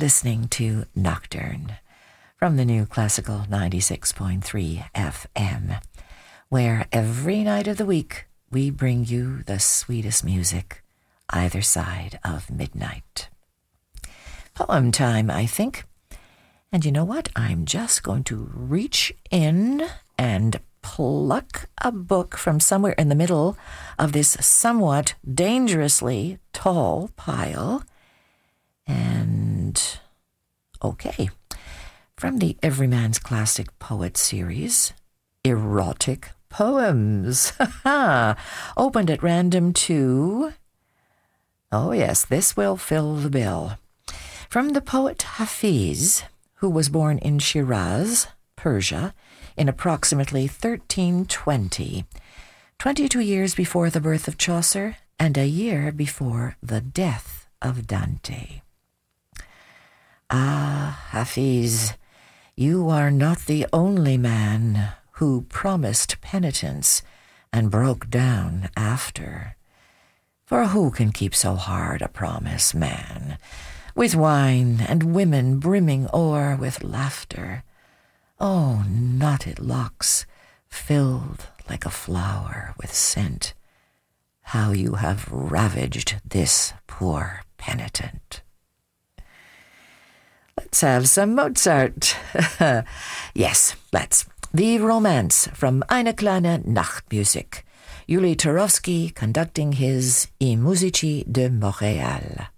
listening to Nocturne from the new Classical 96.3 FM, where every night of the week we bring you the sweetest music either side of midnight. Poem time, I think. And you know what? I'm just going to reach in and pluck a book from somewhere in the middle of this somewhat dangerously tall pile. And, okay, from the Everyman's Classic Poet series, Erotic Poems. Opened at random to, oh yes, this will fill the bill. From the poet Hafiz, who was born in Shiraz, Persia, in approximately 1320, 22 years before the birth of Chaucer and a year before the death of Dante. Ah, Hafiz, you are not the only man who promised penitence and broke down after. For who can keep so hard a promise, man, with wine and women brimming o'er with laughter? Oh, knotted locks filled like a flower with scent, how you have ravaged this poor penitent. Let's have some Mozart. Yes, let's. The Romance from Eine kleine Nachtmusik. Yuli Turovsky conducting his I Musici de Montréal.